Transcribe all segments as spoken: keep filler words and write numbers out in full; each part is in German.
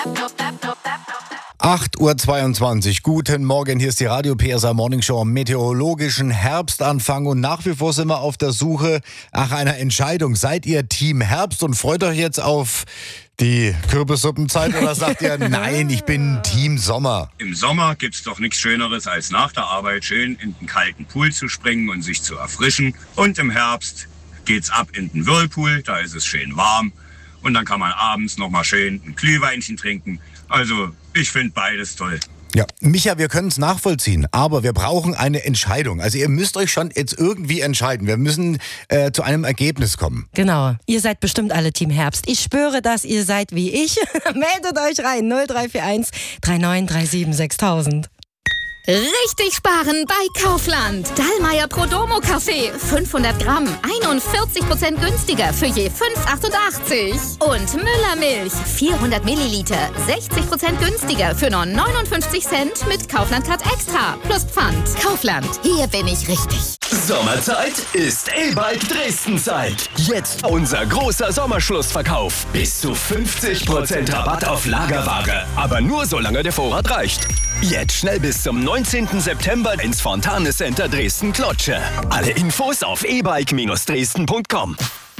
acht Uhr zweiundzwanzig. Guten Morgen, hier ist die Radio P S A Morning Show am meteorologischen Herbstanfang und nach wie vor sind wir auf der Suche nach einer Entscheidung. Seid ihr Team Herbst und freut euch jetzt auf die Kürbissuppenzeit oder sagt ihr, nein, ich bin Team Sommer? Im Sommer gibt's doch nichts Schöneres, als nach der Arbeit schön in den kalten Pool zu springen und sich zu erfrischen. Und im Herbst geht's ab in den Whirlpool, da ist es schön warm. Und dann kann man abends nochmal schön ein Glühweinchen trinken. Also, ich finde beides toll. Ja, Micha, wir können es nachvollziehen, aber wir brauchen eine Entscheidung. Also ihr müsst euch schon jetzt irgendwie entscheiden. Wir müssen äh, zu einem Ergebnis kommen. Genau. Ihr seid bestimmt alle Team Herbst. Ich spüre, dass ihr seid wie ich. Meldet euch rein. null drei vier eins drei neun drei sieben sechstausend. Richtig sparen bei Kaufland. Dallmayr Prodomo Kaffee. fünfhundert Gramm. einundvierzig Prozent günstiger für je fünf Komma achtundachtzig. Und Müller Milch. vierhundert Milliliter. sechzig Prozent günstiger für nur neunundfünfzig Cent mit Kaufland Card Extra. Plus Pfand. Kaufland. Hier bin ich richtig. Sommerzeit ist E-Bike Dresden-Zeit. Jetzt unser großer Sommerschlussverkauf. Bis zu fünfzig Prozent Rabatt auf Lagerware. Aber nur solange der Vorrat reicht. Jetzt schnell bis zum neunzehnten September ins Fontane Center Dresden-Klotsche. Alle Infos auf e bike Dresden punkt com.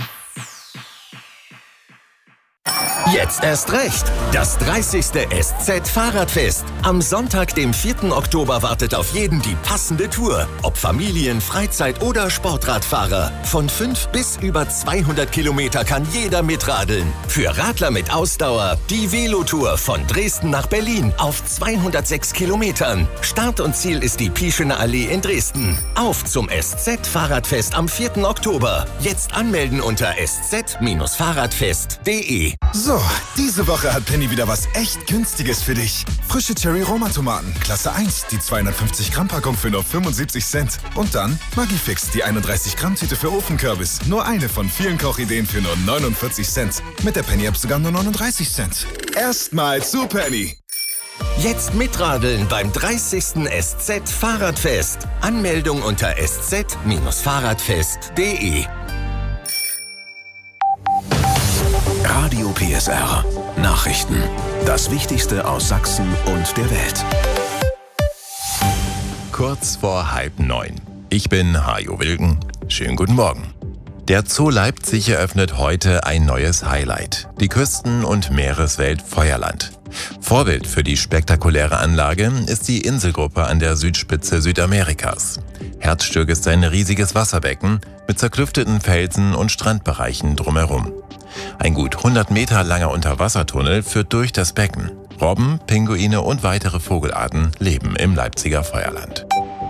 Jetzt erst recht. Das dreißigste S Z-Fahrradfest. Am Sonntag, dem vierten Oktober, wartet auf jeden die passende Tour. Ob Familien-, Freizeit- oder Sportradfahrer. Von fünf bis über zweihundert Kilometer kann jeder mitradeln. Für Radler mit Ausdauer die Velotour von Dresden nach Berlin auf zweihundertsechs Kilometern. Start und Ziel ist die Pieschener Allee in Dresden. Auf zum S Z-Fahrradfest am vierten Oktober. Jetzt anmelden unter s z fahrradfest punkt de. So, diese Woche hat Penny wieder was echt Günstiges für dich. Frische Cherry-Roma-Tomaten, Klasse eins, die zweihundertfünfzig Gramm Packung für nur fünfundsiebzig Cent. Und dann Magifix, die einunddreißig Gramm Tüte für Ofenkürbis. Nur eine von vielen Kochideen für nur neunundvierzig Cent. Mit der Penny-App sogar nur neununddreißig Cent. Erstmal zu Penny. Jetzt mitradeln beim dreißigsten S Z-Fahrradfest. Anmeldung unter s z fahrradfest punkt de. Radio P S R. Nachrichten. Das Wichtigste aus Sachsen und der Welt. Kurz vor halb neun. Ich bin Hajo Wilken. Schönen guten Morgen. Der Zoo Leipzig eröffnet heute ein neues Highlight. Die Küsten- und Meereswelt Feuerland. Vorbild für die spektakuläre Anlage ist die Inselgruppe an der Südspitze Südamerikas. Herzstück ist ein riesiges Wasserbecken mit zerklüfteten Felsen und Strandbereichen drumherum. Ein gut hundert Meter langer Unterwassertunnel führt durch das Becken. Robben, Pinguine und weitere Vogelarten leben im Leipziger Feuerland.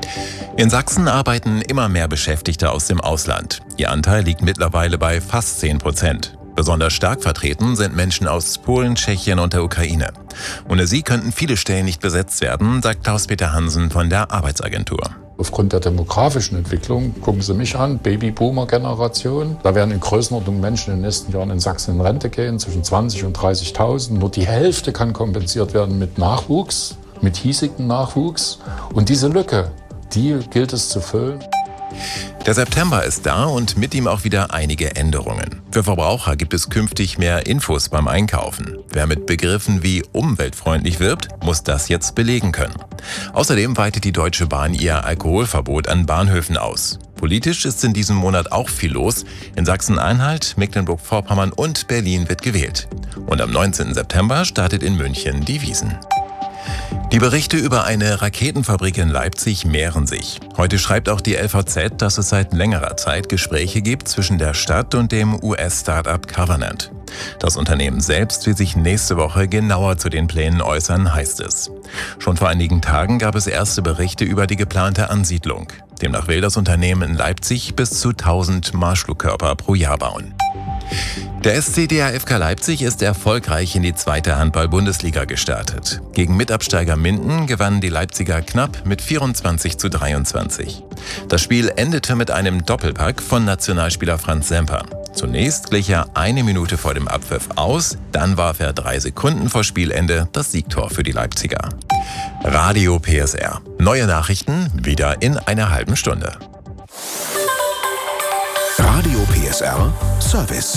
In Sachsen arbeiten immer mehr Beschäftigte aus dem Ausland. Ihr Anteil liegt mittlerweile bei fast zehn Prozent. Besonders stark vertreten sind Menschen aus Polen, Tschechien und der Ukraine. Ohne sie könnten viele Stellen nicht besetzt werden, sagt Klaus-Peter Hansen von der Arbeitsagentur. Aufgrund der demografischen Entwicklung, gucken Sie mich an, Babyboomer-Generation. Da werden in Größenordnung Menschen in den nächsten Jahren in Sachsen in Rente gehen, zwischen zwanzig und dreißigtausend. Nur die Hälfte kann kompensiert werden mit Nachwuchs, mit hiesigem Nachwuchs. Und diese Lücke, die gilt es zu füllen. Der September ist da und mit ihm auch wieder einige Änderungen. Für Verbraucher gibt es künftig mehr Infos beim Einkaufen. Wer mit Begriffen wie umweltfreundlich wirbt, muss das jetzt belegen können. Außerdem weitet die Deutsche Bahn ihr Alkoholverbot an Bahnhöfen aus. Politisch ist in diesem Monat auch viel los. In Sachsen-Anhalt, Mecklenburg-Vorpommern und Berlin wird gewählt. Und am neunzehnten September startet in München die Wiesn. Die Berichte über eine Raketenfabrik in Leipzig mehren sich. Heute schreibt auch die L V Z, dass es seit längerer Zeit Gespräche gibt zwischen der Stadt und dem U S-Startup Covenant. Das Unternehmen selbst will sich nächste Woche genauer zu den Plänen äußern, heißt es. Schon vor einigen Tagen gab es erste Berichte über die geplante Ansiedlung. Demnach will das Unternehmen in Leipzig bis zu tausend Marschflugkörper pro Jahr bauen. Der S C D H F K Leipzig ist erfolgreich in die zweite Handball-Bundesliga gestartet. Gegen Mitabsteiger Minden gewannen die Leipziger knapp mit vierundzwanzig zu dreiundzwanzig. Das Spiel endete mit einem Doppelpack von Nationalspieler Franz Semper. Zunächst glich er eine Minute vor dem Abpfiff aus, dann warf er drei Sekunden vor Spielende das Siegtor für die Leipziger. Radio P S R. Neue Nachrichten wieder in einer halben Stunde. Radio P S R Service.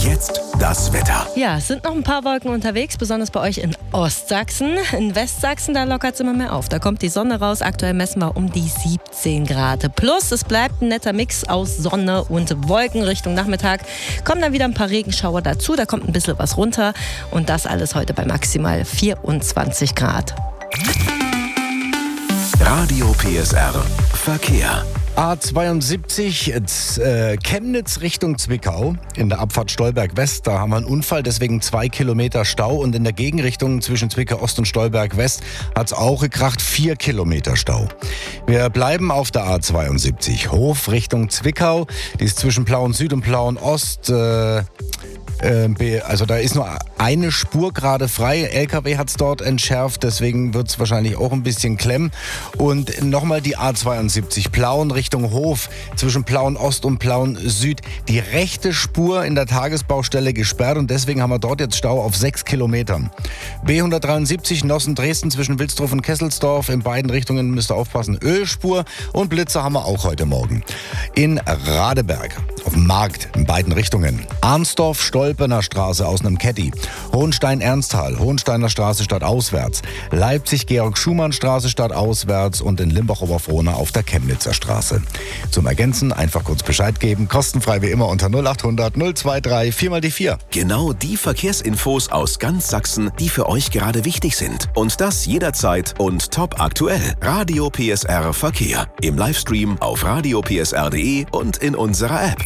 Jetzt das Wetter. Ja, es sind noch ein paar Wolken unterwegs, besonders bei euch in Ostsachsen. In Westsachsen, da lockert es immer mehr auf. Da kommt die Sonne raus. Aktuell messen wir um die siebzehn Grad. Plus, es bleibt ein netter Mix aus Sonne und Wolken Richtung Nachmittag. Kommen dann wieder ein paar Regenschauer dazu. Da kommt ein bisschen was runter. Und das alles heute bei maximal vierundzwanzig Grad. Radio P S R Verkehr. A zweiundsiebzig, jetzt, äh, Chemnitz Richtung Zwickau, in der Abfahrt Stolberg West, da haben wir einen Unfall, deswegen zwei Kilometer Stau, und in der Gegenrichtung zwischen Zwickau Ost und Stolberg West hat es auch gekracht, vier Kilometer Stau. Wir bleiben auf der A zweiundsiebzig, Hof Richtung Zwickau, die ist zwischen Plauen Süd und Plauen Ost, äh, Also da ist nur eine Spur gerade frei. L K W hat es dort entschärft, deswegen wird es wahrscheinlich auch ein bisschen klemmen. Und nochmal die A zweiundsiebzig, Plauen Richtung Hof, zwischen Plauen Ost und Plauen Süd. Die rechte Spur in der Tagesbaustelle gesperrt und deswegen haben wir dort jetzt Stau auf sechs Kilometern. B hundertdreiundsiebzig, Nossen-Dresden zwischen Wilsdruff und Kesselsdorf. In beiden Richtungen müsst ihr aufpassen. Ölspur und Blitzer haben wir auch heute Morgen. In Radeberg, auf dem Markt, in beiden Richtungen. Arnsdorf, Stolpener Straße aus einem Caddy. Hohenstein-Ernsthal, Hohensteiner Straße stadtauswärts. Leipzig-Georg-Schumann-Straße stadtauswärts und in Limbach-Oberfrohna auf der Chemnitzer Straße. Zum Ergänzen einfach kurz Bescheid geben. Kostenfrei wie immer unter null achthundert null zweiundzwanzig vier mal die vier. Genau die Verkehrsinfos aus ganz Sachsen, die für euch gerade wichtig sind. Und das jederzeit und top aktuell. Radio P S R Verkehr. Im Livestream auf radio p s r punkt d e und in unserer App.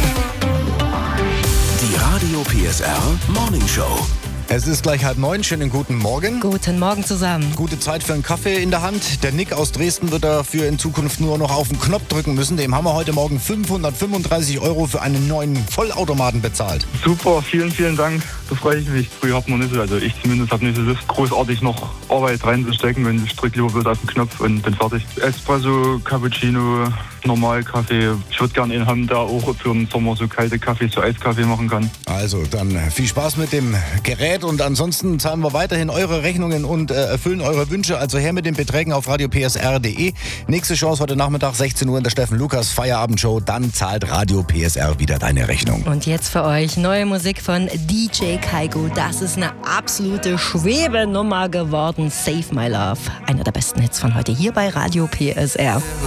Die Radio P S R Morning Show. Es ist gleich halb neun. Schönen guten Morgen. Guten Morgen zusammen. Gute Zeit für einen Kaffee in der Hand. Der Nick aus Dresden wird dafür in Zukunft nur noch auf den Knopf drücken müssen. Dem haben wir heute Morgen fünfhundertfünfunddreißig Euro für einen neuen Vollautomaten bezahlt. Super, vielen, vielen Dank. Da freue ich mich. Früher hat man nicht so, also ich zumindest habe nicht so Lust, großartig noch Arbeit reinzustecken, und ich drücke lieber bloß auf den Knopf und bin fertig. Espresso, Cappuccino, Normalkaffee. Ich würde gerne einen haben, der auch für den Sommer so kalte Kaffee, so Eiskaffee machen kann. Also dann viel Spaß mit dem Gerät, und ansonsten zahlen wir weiterhin eure Rechnungen und äh, erfüllen eure Wünsche. Also her mit den Beträgen auf radio p s r punkt d e. Nächste Chance heute Nachmittag sechzehn Uhr in der Steffen Lukas Feierabendshow. Dann zahlt Radio P S R wieder deine Rechnung. Und jetzt für euch neue Musik von D J Kaigo. Das ist eine absolute Schwebenummer geworden. Save My Love. Einer der besten Hits von heute hier bei Radio P S R.